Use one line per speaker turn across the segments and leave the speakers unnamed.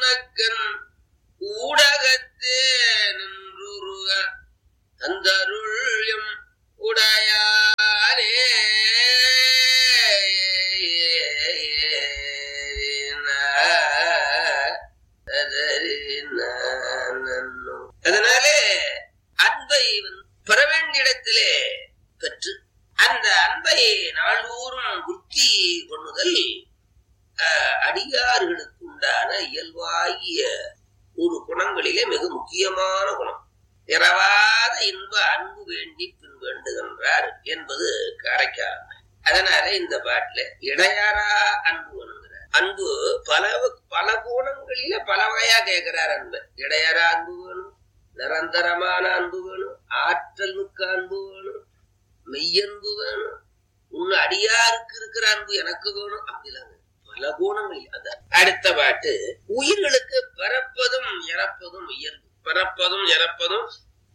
உனக்கன் ஊடகத்தே நின்றுருக தந்தருள்யம் உடையானே அதனாலே அன்பை பெற வேண்டிய இடத்திலே பெற்று அந்த அன்பை நாள்தோறும் புத்தி கொள்ளுதல் அடியார்களுக்கு உண்டான இயல்பாகிய ஒரு குணங்களிலே மிக முக்கியமான குணம். இரவாத இன்ப அன்பு வேண்டி பின் வேண்டுகின்றார் என்பது காரைக்கால். அதனால இந்த பாட்டுல இடையாரா அன்பு வேணுங்கிறார். அன்பு பல கோணங்களில பல வகையா கேட்கிறார். அன்பு இடையாரா அன்பு வேணும், நிரந்தரமான அன்பு வேணும், ஆற்றல் மிக்க அன்பு வேணும், மெய்யன்பு வேணும், உன்னு அடியாருக்கு இருக்கிற அன்பு எனக்கு வேணும். அப்படிலாம் பல கோணங்களில். அந்த அடுத்த பாட்டு உயிர்களுக்கு பிறப்பதும் இறப்பதும் இயல்பு. பிறப்பதும் இறப்பதும்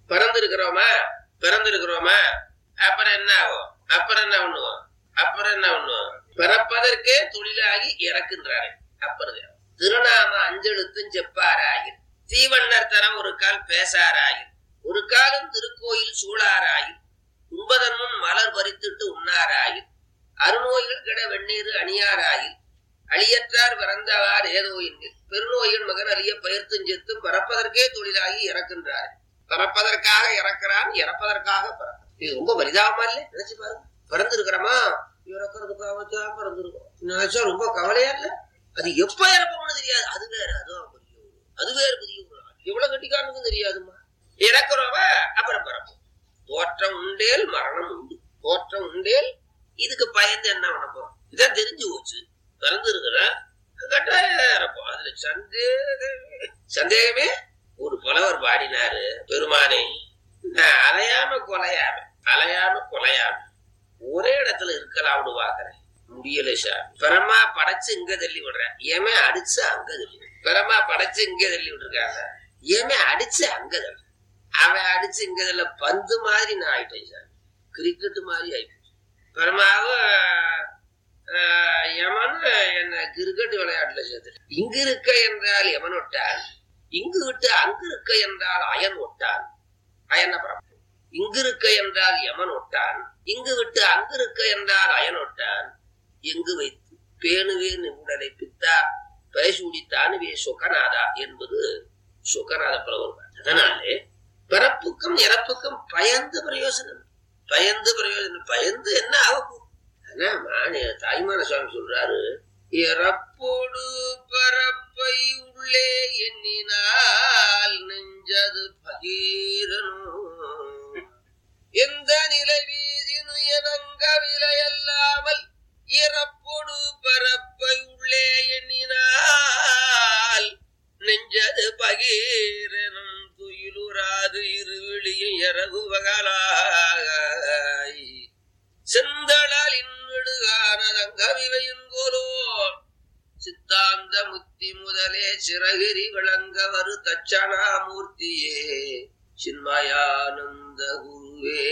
பிறந்திருக்கிறோமா அப்புறம் என்ன ஆகும்? அப்புறம் என்ன பண்ணுவோம்? பிறப்பதற்கே தொழிலாகி இறக்கின்றாரு. அப்புறம் திருநாம அஞ்செழுத்தும் செப்பாராயில் தீவண்ணர் தரம் ஒரு கால் பேசாராயில் ஒரு காலம் திருக்கோயில் சூழாராயில் உண்பதன் முன் மலர் பறித்துட்டு உண்ணாராயில் அருநோய்கள் கிட வெந்நீர் அணியாராயில் அழியற்றார் பிறந்தவார் ஏதோ எண்ணில் பெருநோயின் மகன் அழிய பயிர்த்தும் செத்தும் பறப்பதற்கே தொழிலாகி இறக்கின்றார். பறப்பதற்காக இறக்கிறான், இறப்பதற்காக பிறக்கிறான். இது ரொம்ப பரிதாபமா இல்ல? நினைச்சு பாருங்க. பிறந்திருக்கிறோமா, இறக்கிறதுக்காகத்தான் பிறந்திருக்கோம். நினைச்சா ரொம்ப கவலையா இல்ல? அது எப்ப இறப்போம்னு தெரியாது. அது வேற, அது வேறு புதிய எவ்வளவு கட்டிக்காரனுக்கும் தெரியாதுமா. இறக்குறோமா அப்புறம் பிறப்போம். தோற்றம் உண்டேல் மரணம் உண்டு. தோற்றம் உண்டேல் இதுக்கு பயந்து என்ன பண்ண போறோம்? இதான் தெரிஞ்சு போச்சு. பிறந்திருக்கிற கட்டாயம் இறப்போம். அதுல சந்தேகமே. ஒரு புலவர் பாடினாரு, பெருமானை அலையாம கொலையாம ஒரே இடத்துல இருக்கலாம்னு பாக்குறேன், முடியல சார். பெறமா படைச்சு இங்க தள்ளி விடுறேன், ஏமே அடிச்சு அங்க தள்ளி விடுறேன். பெறமா படைச்சு இங்க தள்ளி விட்டுருக்காங்க, ஏமே அடிச்சு அங்க தள்ளி. அவன் அடிச்சு இங்க தள்ள பந்து மாதிரி நான் ஆயிட்டேன் சார், கிரிக்கெட்டு மாதிரி ஆயிட்டேன். பெருமாவும் யமன் என்ன கிரிக்கெட் விளையாட்டுல சேர்த்து. இங்கு இருக்க என்றால் யமன் ஒட்டான், இங்கு விட்டு அங்கு இருக்க என்றால் அயன் ஒட்டான். அயன பரப்பு. இங்கு இருக்க என்றால் யமன் ஒட்டான், இங்கு விட்டு அங்கு இருக்க என்றால் அயன் ஒட்டான். எங்கு வைத்து பேணுவேன் உடலை பித்தா பேசூடித்தானுவே சொக்கநாதா என்பது சொக்கநாத புலவர். அதனாலே பிறப்புக்கும் இறப்புக்கும் பயந்து பிரயோஜனம். பயந்து என்ன ஆகும்? தாய்மான சுவாமி சொல்றாரு, இறப்போடு பரப்பை உள்ளே எண்ணினால் நெஞ்சது பகீரனும் எந்த நிலை வீதினு எனங்க விலையல்லாமல் இறப்போடு பரப்பை உள்ளே எண்ணினால் நெஞ்சது பகீரனும் துயிலுறாது இருவிழியும் இறகுவகலாய் செந்தளால் இன்னுடுகானதங்கவிவையுங்கோலோ சித்தாந்த முத்தி முதலே சிறகிரி விளங்க வரு தட்சணாமூர்த்தியே சின்மயானந்த குருவே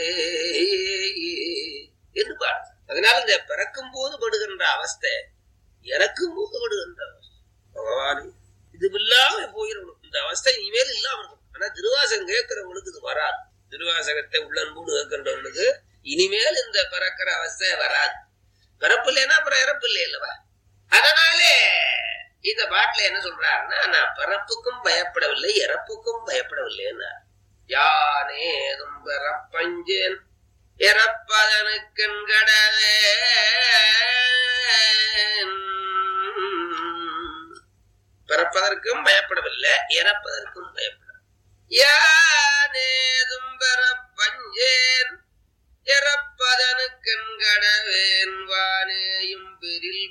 என்று பாடு. அதனால இந்த பிறக்கும் போது படுகின்ற அவஸ்தை, இறக்கும் போது படுகின்ற அவஸ்தை, பகவானே இது இல்லாம போயிடணும். இந்த அவஸ்தை இனிமேல் இல்லாம இருக்கும். ஆனா திருவாசகம் கேட்கிறவங்களுக்கு இது வராது. திருவாசகத்தை உள்ளன்போடு கேட்கின்றவங்களுக்கு இனிமேல் இந்த பிறக்கிற அவஸ்தை வராது. பிறப்பு இல்லைன்னா அப்புறம் இறப்பு இல்லை அல்லவா? அதனாலே இந்த பாட்டுல என்ன சொல்றாருன்னா, நான் பிறப்புக்கும் பயப்படவில்லை இறப்புக்கும் பயப்படவில்லை. யானேதும் பிறப்பஞ்சேன் இறப்பதனுக்கென்கடவே பிறப்பதற்கும் பயப்படவில்லை இறப்பதற்கும் பயப்பட. யானேதும் பிறப்பஞ்சேன் இறப்பதனுக்கென்கடவேன் வானேயும் பெரில்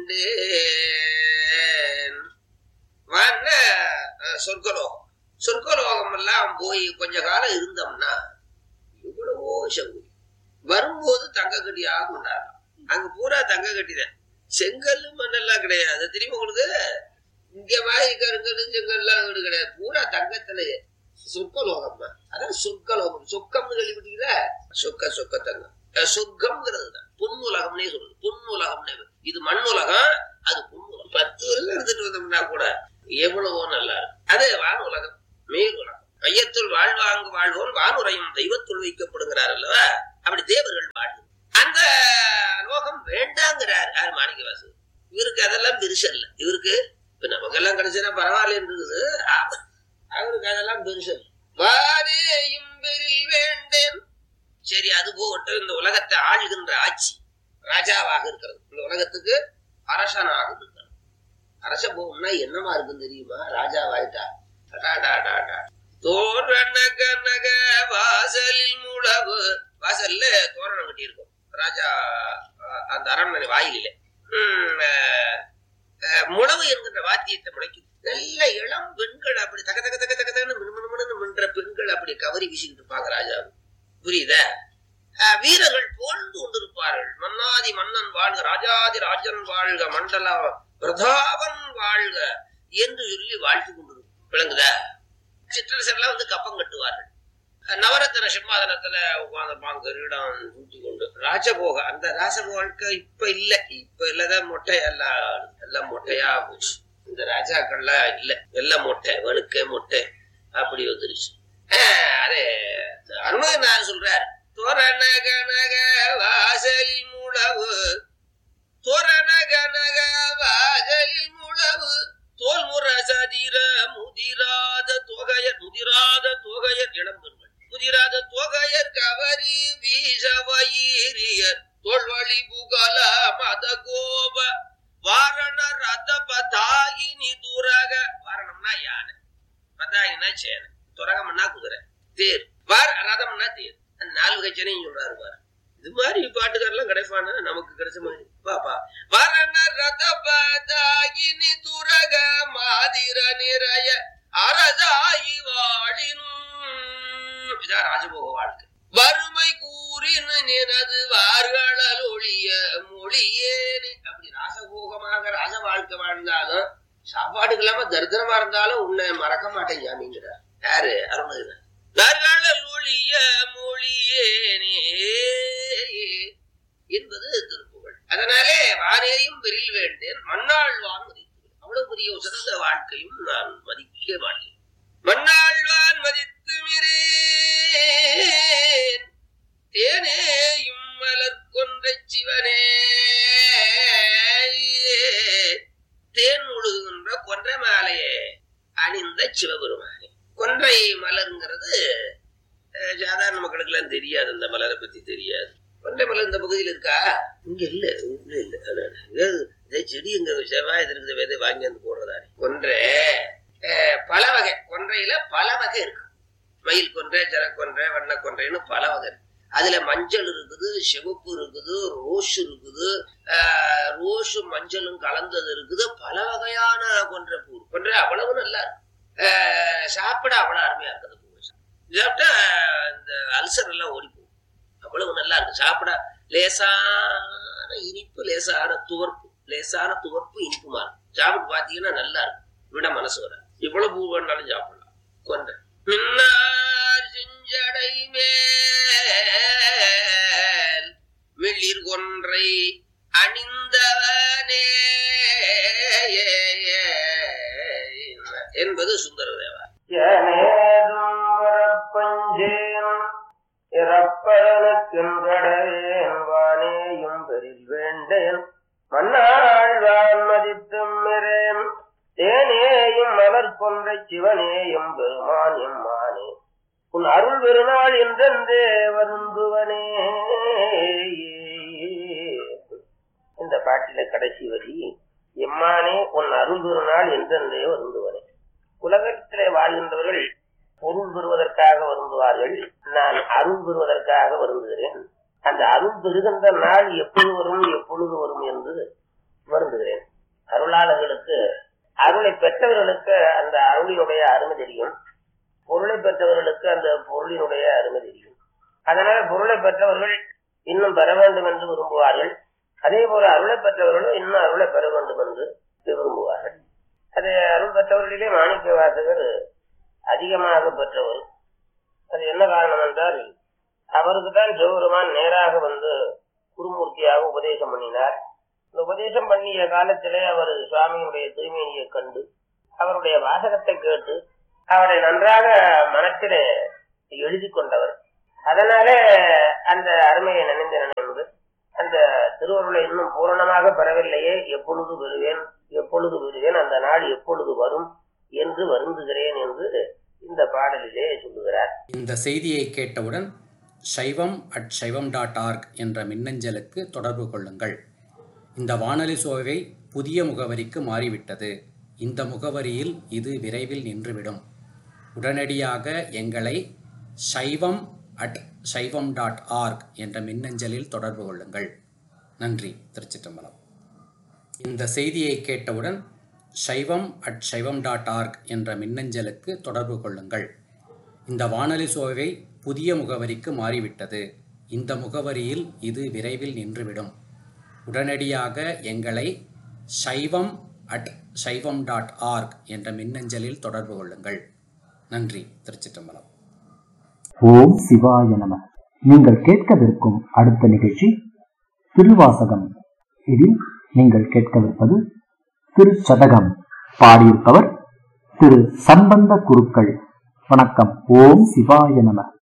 வேண்டேன். வான சொர்க்கலோகம் எல்லாம் போய் கொஞ்ச காலம் இருந்தோம்னா எவ்வளவோ சௌகரியம். வரும்போது தங்க கட்டியாக கொண்டாடலாம். அங்க பூரா தங்க கட்டிதான், செங்கல் மண்ணெல்லாம் கிடையாது. தெரியுமா உங்களுக்கு? இங்க மாதிரி கருங்கல் செங்கல்லாம் வீடு கிடையாது, பூரா தங்கத்திலேயே. சொர்க்கலோகம் தான். அதான் சொர்க்கலோகம். சொக்கம்னு கேள்விப்பட்டீங்கள? சொக்க தங்கம். சொர்க்கம்ங்கிறது தான் பொன்னுலகம்னே சொல்றது. பொன்னுலகம்னே. இது மண் உலகம், அது பொன்னுலகம். 10 வருஷம் இருந்துட்டு வந்தோம்னா கூட எவ்வளவோ நல்லா இருக்கு. அது வான் உலகம், மேல் உலகம். மையத்துள் வாழ்வாங்கு வாழ்வோன் வானுரையும் தெய்வத்துள் வைக்கப்படுகிறார் அல்லவா? அப்படி தேவர்கள் வாழ்வு அந்த லோகம் வேண்டாங்கிறார் யார்? மாணிக்கவாசகர். இவருக்கு அதெல்லாம் பெருசல்ல. இவருக்கு இப்ப நமக்கெல்லாம் கிடைச்சா பரவாயில்ல இருக்குது, அவருக்கு அதெல்லாம் பெருசல். வாரேயும் பெரில் வேண்டேன். சரி, அது போகட்டும். இந்த உலகத்தை ஆளுகின்ற ஆட்சி ராஜாவாக இருக்கிறது, இந்த உலகத்துக்கு அரசனாக இருக்கிறது. அரச போகணும்னா என்னமா இருக்குன்னு தெரியுமா? ராஜாவாயிட்டா தோரண கனக வாசலில் முழவு. வாசல்ல தோரணம் கட்டி இருக்கும் ராஜா அந்த அரண்மனை வாயிலே. முழவு என்கின்ற வாத்தியத்தை முளைக்கும். நல்ல இளம் பெண்கள் அப்படி தக தக தக தகன்னு மினுமினு மின்ற பெண்கள் அப்படி கவரி வீசிக்கிட்டு இருப்பாங்க ராஜா. புரியுதா? வீரர்கள் போழ்ந்து கொண்டிருப்பார்கள். மன்னாதி மன்னன் வாழ்க, ராஜாதி ராஜன் வாழ்க, மண்டல பிரதாபன் வாழ்க என்று சொல்லி வாழ்த்து கொண்டிருக்கும். விளங்குதா? சிற்றரசர்லாம் வந்து கப்பம் கட்டுவார்கள். நவரத்ன சிம்மாதனத்துல உட்கார்ந்து கிரீடம் ஊட்டி கொண்டு ராஜபோக. அந்த ராஜபோக இப்ப இல்ல, இப்ப இல்லதான் மொட்டை எல்லாம் மொட்டையா போச்சு. இந்த ராஜாக்கள்லாம் இல்ல, எல்லாம் மொட்டை, வழுக்க மொட்டை அப்படி வந்துருச்சு. அதே அருணகிரிநாதர் சொல்றார், தோரண கனக வாசலில் முழவு, தோரண கனக வாசலில் முழவு, தோல்முற சதிர முதிராத தொகையர், முதிராத தொகையர் இளம்பெண்கள், முதிராத தொகையர் கவரி வீசவயிரியர், தோல்வழி புகழ மத கோப வாரண ரத பதாயினி துரக. வாரணம்னா யானை, பதாயினா சேனை, துரகம்னா குதிரை, தேர், ரதம்னா தேர். நாலு வகைச்சனையும் சொல்றாரு பாரு. இது மாதிரி பாட்டுக்காரெல்லாம் கிடைப்பானா? நமக்கு கிடைச்ச மாதிரி பாப்பா. வரண ரத பதாயினி துரக மாதிர நிறைய அரசாயி வாழினும். இதான் ராஜபோக வாழ்க்கை. வறுமை கூறின் நினது வார்களல் ஒழிய மொழியேனு. அப்படி ராசபோகமாக ராஜ வாழ்க்கை வாழ்ந்தாலும், சாப்பாட்டுக்கு இல்லாம தரித்திரமா இருந்தாலும் உன்னை மறக்க மாட்டேன் அப்படிங்கிறார். யாரு? அருணகிரிநாதர். வார்களல் ஒழிய மொழியேனே என்பது திருப்புகழ். அதனாலே வானேயும் பெரில் வேண்டேன், மண்ணாழ்வான் மதித்து. அவ்வளவு பெரிய சிறந்த வாழ்க்கையும் நான் மதிக்க மாட்டேன். மண்ணாழ்வான் மதித்து மிரேன், தேனேயும் மலர் கொன்ற சிவனே. தேன் முழுகின்ற கொன்றை மாலையே அணிந்த சிவபெருமானே. கொன்றை மலர்ங்கிறது சாதாரண மக்களுக்கு எல்லாம் தெரியாது. அந்த மலரை பத்தி தெரியாது. கொன்றை மலர் இந்த பகுதியில் இருக்கா? இங்க இல்ல, இல்ல. செடி இங்க செவ்வாய் இருக்குது, விதை வாங்கி வந்து போடுறதானே. கொன்றை பல வகை, கொன்றையில பல வகை இருக்கு. மயில் கொன்றை, ஜரக்கொன்றை, வண்ண கொன்றைன்னு பல வகை. அதுல மஞ்சள் இருக்குது, சிவப்பு இருக்குது, ரோஸ் இருக்குது, ரோஸு மஞ்சளும் கலந்தது இருக்குது. பல வகையான கொன்றை பூ. கொன்றை அவ்வளவு நல்லா இருக்கு, சாப்பிட அவ்வளவு அருமையா இருக்குது. சாப்பிட்டா இந்த அல்சர் எல்லாம் ஓடி போகும். அவ்வளவு நல்லா இருக்கு சாப்பிட. லேசான இனிப்பு, லேசான துவர்ப்பு, லேசான துவர்ப்பு இனிப்புமா இருக்கும். சாப்பிட்டு பாத்தீங்கன்னா நல்லா இருக்கும், விட மனசு வர. இவ்வளவு பூ வேணாலும் சாப்பிடலாம். கொன்றை மின்னார் செஞ்சடை மேல் மிளிர் கொன்றை அணிந்தவனே என்பது சுந்தரதேவா.
வானேயும் பெரில் வேண்டேன், மன்னாழ்வான் மதித்தும் மிரேன், தேனேயும் மலர் கொன்றை சிவனேயும் பெருமான் எம்மானே, உன் அருள் பெருநாள் என்றென்றே வருந்துவனே. இந்த பாட்டில கடைசி வரி, எம்மானே உன் அருள் பெருநாள் என்றென்றே வருந்துவனே. உலகத்திலே வாழ்கின்றவர்கள் பொருள் பெறுவதற்காக வருந்துவார்கள், நான் அருள் பெறுவதற்காக வருந்துகிறேன். அந்த அருள் பெறுகின்ற நாள் எப்பொழுது வரும், எப்பொழுது வரும் என்று வருந்துகிறேன். அருளாளர்களுக்கு, அருளை பெற்றவர்களுக்கு அந்த அருளினுடைய அருமை தெரியும், பொருளை பெற்றவர்களுக்கு அந்த பொருளினுடைய அருமை தெரியும். அதனால பொருளை பெற்றவர்கள் இன்னும் பெற வேண்டும் என்று விரும்புவார்கள். அதே போல அருளை பெற்றவர்களும் இன்னும் அருளை பெற வேண்டும் என்று விரும்புவார்கள். அது அருள் பெற்றவர்களிலே மாணிக்க வாசகர் அதிகமாக பெற்றவர். அது என்ன காரணம் என்றால், அவருக்கு தான் சிவபெருமான் நேராக வந்து குருமூர்த்தியாக உபதேசம் பண்ணினார். இந்த உபதேசம் பண்ணிய காலத்திலே அவர் சுவாமியினுடைய தூய்மையை கண்டு அவருடைய அவருடைய வாசகத்தை கேட்டு அவரை நன்றாக மனத்திலே எழுதி கொண்டவர். அதனாலே அந்த அருமையை நினைந்து அந்த திருவருளை இன்னும் பூரணமாக பெறவில்லையே, எப்பொழுது பெறுவேன், அந்த நாள் எப்பொழுது வரும் என்று வருந்துகிறேன் என்று இந்த பாடலிலே சொல்லுகிறார்.
இந்த செய்தியை கேட்டவுடன் shaivam@shaivam.org என்ற மின்னஞ்சலுக்கு தொடர்பு கொள்ளுங்கள். இந்த வானொலி சோவை புதிய முகவரிக்கு மாறிவிட்டது. இந்த முகவரியில் இது விரைவில் நின்றுவிடும். உடனடியாக எங்களை shaivam@shaivam.org என்ற மின்னஞ்சலில் தொடர்பு கொள்ளுங்கள். நன்றி. திருச்சிற்றம்பலம். இந்த செய்தியை கேட்டவுடன் shaivam@shaivam.org என்ற மின்னஞ்சலுக்கு தொடர்பு கொள்ளுங்கள். இந்த வானொலி சோவை புதிய முகவரிக்கு மாறிவிட்டது. இந்த முகவரியில் இது விரைவில் நின்றுவிடும். உடனடியாக எங்களை shaivam@shaivam.org என்ற மின்னஞ்சலில் தொடர்பு கொள்ளுங்கள். நன்றி. திருச்சிற்றம்பலம்.
ஓம் சிவாய நம. நீங்கள் கேட்கவிருக்கும் அடுத்த நிகழ்ச்சி திருவாசகம். இதில் நீங்கள் கேட்கவிருப்பது திருச்சதகம். பாடியிருப்பவர் திரு சம்பந்த குருக்கள். வணக்கம். ஓம் சிவாய நம.